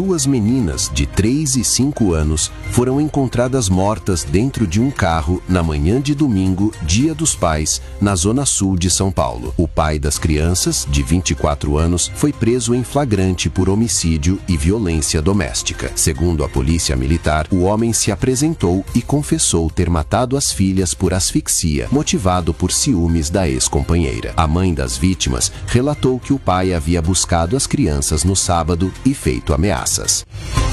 Duas meninas de 3 e 5 anos foram encontradas mortas dentro de um carro na manhã de domingo, Dia dos Pais, na zona sul de São Paulo. O pai das crianças, de 24 anos, foi preso em flagrante por homicídio e violência doméstica. Segundo a polícia militar, o homem se apresentou e confessou ter matado as filhas por asfixia, motivado por ciúmes da ex-companheira. A mãe das vítimas relatou que o pai havia buscado as crianças no sábado e feito ameaças.